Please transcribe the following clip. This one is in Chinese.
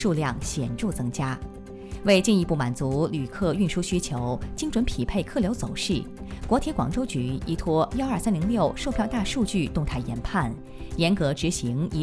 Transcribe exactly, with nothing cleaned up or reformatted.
数量显著增加。为进一步满足旅客运输需求，精准匹配客流走势，国铁广州局依托幺二三零六售票大数据动态研判，严格执行一